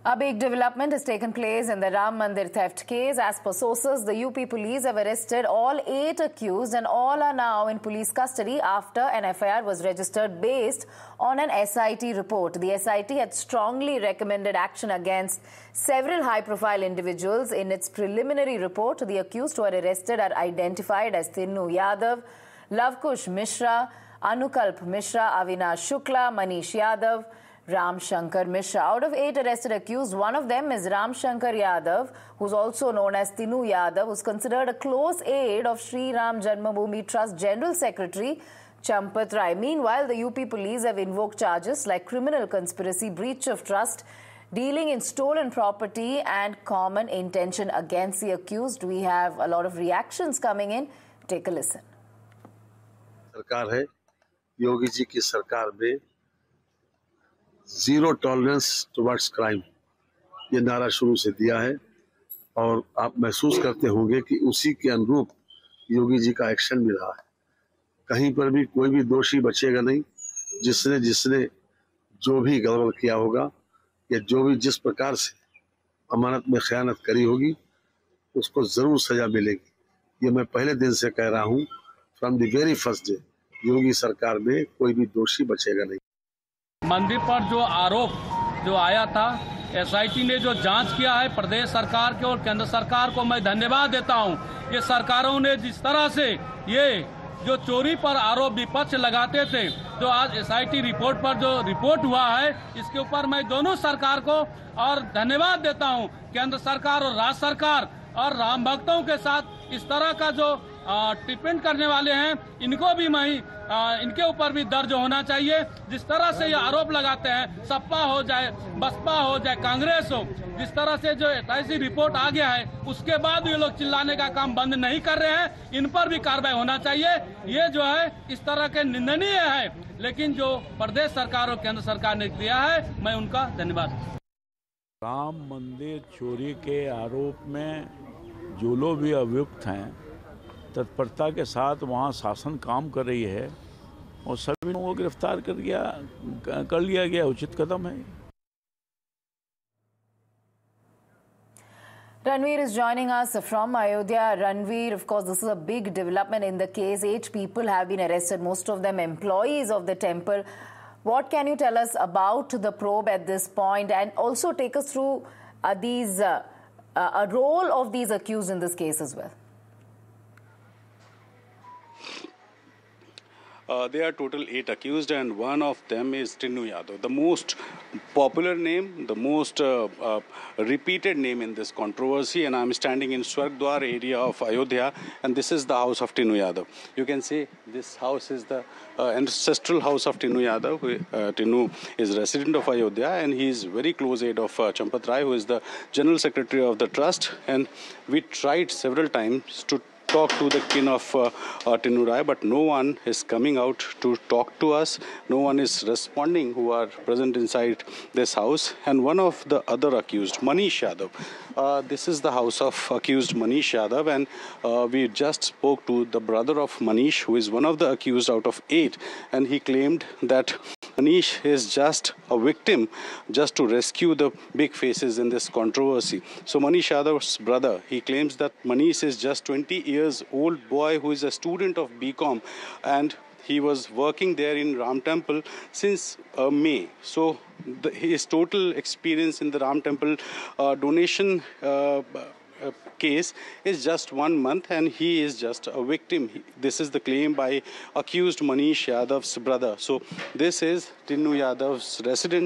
A big development has taken place in the Ram Mandir theft case. As per sources, the UP police have arrested all 8 accused and all are now in police custody after an FIR was registered based on an SIT report. The SIT had strongly recommended action against several high-profile individuals. In its preliminary report, the accused who are arrested are identified as Tinnu Yadav, Lavkush Mishra, Anukalp Mishra, Avinash Shukla, Manish Yadav, Ram Shankar Mishra. Out of 8 arrested accused, one of them is Ram Shankar Yadav, who's also known as Tinnu Yadav, who's considered a close aide of Sri Ram Janmabhoomi Trust General Secretary Champat Rai. Meanwhile, the UP police have invoked charges like criminal conspiracy, breach of trust, dealing in stolen property and common intention against the accused. We have a lot of reactions coming in. Take a listen. सरकार है, योगी जी की सरकार में zero tolerance towards crime ये नारा शुरू से दिया है और आप महसूस करते होंगे कि उसी के अनुरूप योगी जी का एक्शन भी रहा है। कहीं पर भी कोई भी दोषी बचेगा नहीं। जिसने जो भी गड़बड़ किया होगा या जो भी जिस प्रकार से अमानत में खयानत करी होगी उसको जरूर सजा मिलेगी। ये मैं पहले दिन से कह रहा हूँ, from the very first day योगी सरकार में कोई भी दोषी बचेगा नहीं। मंदिर पर जो आरोप जो आया था, एसआईटी ने जो जांच किया है, प्रदेश सरकार के और केंद्र सरकार को मैं धन्यवाद देता हूं। ये सरकारों ने जिस तरह से ये जो चोरी पर आरोप विपक्ष लगाते थे, जो आज एसआईटी रिपोर्ट पर जो रिपोर्ट हुआ है, इसके ऊपर मैं दोनों सरकार को और धन्यवाद देता हूं। केंद्र सरकार और राज्य सरकार और राम भक्तों के साथ इस तरह का जो टिप्पणी करने वाले हैं, इनको भी इनके ऊपर भी दर्ज होना चाहिए। जिस तरह से ये आरोप लगाते हैं, सपा हो जाए, बसपा हो जाए, कांग्रेस हो, जिस तरह से जो ऐसी रिपोर्ट आ गया है, उसके बाद ये लोग चिल्लाने का काम बंद नहीं कर रहे हैं। इन पर भी कार्रवाई होना चाहिए। ये जो है इस तरह के निंदनीय है, लेकिन जो प्रदेश सरकार और केंद्र सरकार ने किया है, मैं उनका धन्यवाद। राम मंदिर चोरी के आरोप में जो लोग भी अभियुक्त हैं, तत्परता के साथ वहाँ शासन काम कर रही है और सभी लोगों को गिरफ्तार कर लिया गया। उचित कदम है। Ranveer is joining us from Ayodhya. Ranveer, of course, this is a big development in the case. 8 people have been arrested, most of them employees of the temple. What can you tell us about the probe at this point, and also take us through a role of these accused in this case as well? There are total 8 accused, and one of them is Tinnu Yadav, the most popular name, the most repeated name in this controversy. And I'm standing in Swargdwar area of Ayodhya, and this is the house of Tinnu Yadav. You can see this house is the ancestral house of Tinnu Yadav. Tinnu is resident of Ayodhya, and he is very close aide of Champat Rai, who is the General Secretary of the Trust. And we tried several times to talk to the kin of Tinnu Rai, but no one is coming out to talk to us. No one is responding who are present inside this house. And one of the other accused, Manish Yadav, this is the house of accused Manish Yadav, and we just spoke to the brother of Manish, who is one of the accused out of 8, and he claimed that Manish is just a victim just to rescue the big faces in this controversy. So Manish Yadav's brother, he claims that Manish is just 20 years old boy who is a student of BCom, and he was working there in Ram Temple since May. So his total experience in the Ram Temple donation case is just 1 month, and he is just a victim. This is the claim by accused Manish Yadav's brother. So this is Tinnu Yadav's resident